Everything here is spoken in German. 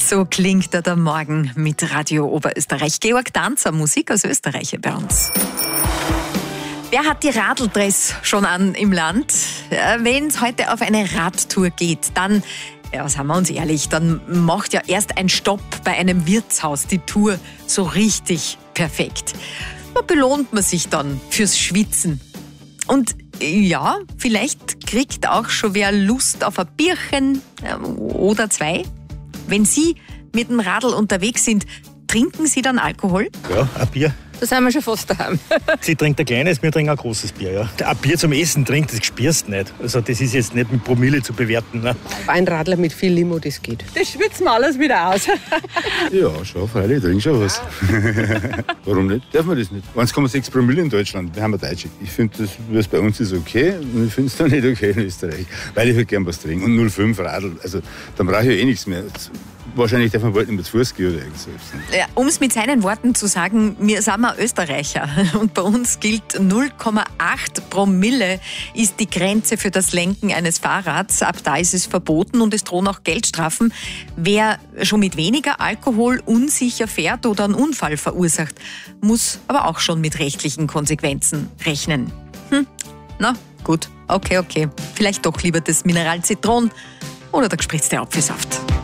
So klingt der Morgen mit Radio Oberösterreich. Georg Danzer, Musik aus Österreich bei uns. Wer hat die Radldress schon an im Land? Wenn es heute auf eine Radtour geht, dann, sagen wir uns ehrlich, dann macht ja erst ein Stopp bei einem Wirtshaus die Tour so richtig perfekt. Da belohnt man sich dann fürs Schwitzen. Und ja, vielleicht kriegt auch schon wer Lust auf ein Bierchen oder zwei. Wenn Sie mit dem Radl unterwegs sind, trinken Sie dann Alkohol? Ja, ein Bier. Da sind wir schon fast daheim. Sie trinkt ein kleines, wir trinken ein großes Bier. Ja. Ein Bier zum Essen trinkt, das spürst du nicht. Also das ist jetzt nicht mit Promille zu bewerten. Ne? Weinradler mit viel Limo, das geht. Das schwitzen wir alles wieder aus. Ja, schon, freilich, ich trinke schon was. Warum nicht? Darf man das nicht? 1,6 Promille in Deutschland, wir haben wir Deutsche. Ich finde, das, was bei uns ist, okay. Und ich finde es dann nicht okay in Österreich. Weil ich halt gern was trinke. Und 0,5 Radl, also dann brauche ich ja eh nichts mehr. Wahrscheinlich darf man bald nicht mehr zu Fuß gehen oder irgendwas. Ja, um es mit seinen Worten zu sagen, wir sind Österreicher und bei uns gilt 0,8 Promille ist die Grenze für das Lenken eines Fahrrads. Ab da ist es verboten und es drohen auch Geldstrafen. Wer schon mit weniger Alkohol unsicher fährt oder einen Unfall verursacht, muss aber auch schon mit rechtlichen Konsequenzen rechnen. Na gut, okay. Vielleicht doch lieber das Mineral Zitron oder der gespritzte Apfelsaft.